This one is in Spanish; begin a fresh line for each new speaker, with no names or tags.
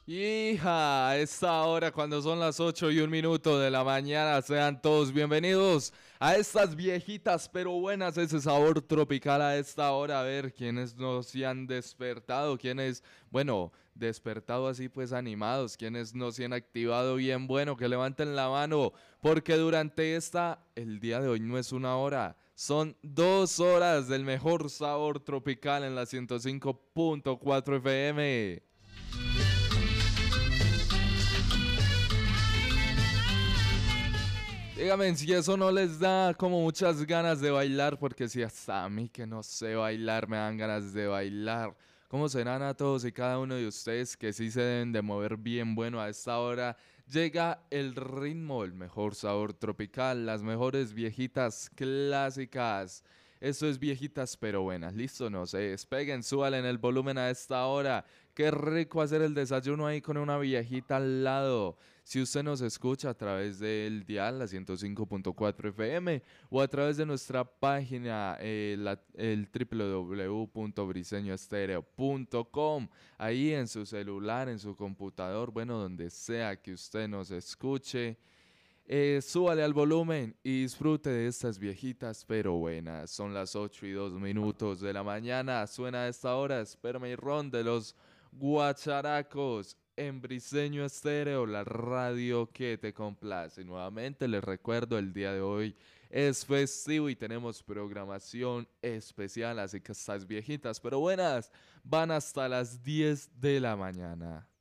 Hija, a esta hora cuando son las 8:01 de la mañana, sean todos bienvenidos a estas viejitas pero buenas, ese sabor tropical a esta hora. A ver quiénes no se han despertado, quiénes, bueno, despertado así pues animados, quiénes no se han activado bien, bueno, que levanten la mano, porque durante el día de hoy no es una hora, son 2 horas del mejor sabor tropical en la 105.4 FM. Dígame si eso no les da como muchas ganas de bailar, porque si hasta a mí que no sé bailar me dan ganas de bailar. ¿Cómo serán a todos y cada uno de ustedes que sí se deben de mover bien? Bueno, a esta hora llega el ritmo, el mejor sabor tropical, las mejores viejitas clásicas. Eso es viejitas pero buenas. Listo, no se despeguen, súbale en el volumen a esta hora. Qué rico hacer el desayuno ahí con una viejita al lado. Si usted nos escucha a través del dial, la 105.4 FM, o a través de nuestra página, el www.briseñoestereo.com, ahí en su celular, en su computador, bueno, donde sea que usted nos escuche. Súbale al volumen y disfrute de estas viejitas pero buenas. Son las 8:02 de la mañana. Suena a esta hora Esperma y Ron de los Guacharacos en Briseño Estéreo, la radio que te complace. Nuevamente les recuerdo, el día de hoy es festivo y tenemos programación especial, así que estas viejitas pero buenas van hasta las 10 de la mañana.